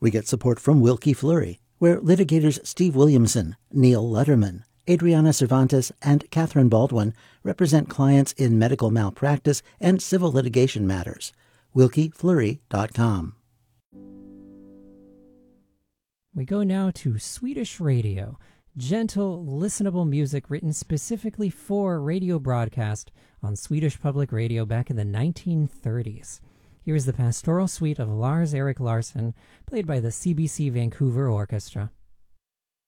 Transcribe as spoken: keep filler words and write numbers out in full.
We get support from Wilkie Fleury, where litigators Steve Williamson, Neil Letterman, Adriana Cervantes, and Catherine Baldwin represent clients in medical malpractice and civil litigation matters. wilkie fleury dot com. We go now to Swedish radio, gentle, listenable music written specifically for radio broadcast on Swedish Public Radio back in the nineteen thirties. Here is the Pastoral Suite of Lars Erik Larsson, played by the C B C Vancouver Orchestra.